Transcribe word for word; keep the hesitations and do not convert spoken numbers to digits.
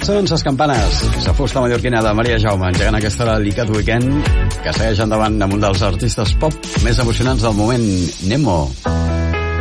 Són ses campanes. La fusta mallorquina de Maria Jaume, engegant aquesta hora l'Icat Weekend, que segueix endavant amb un dels artistes pop més emocionants del moment, Nemo.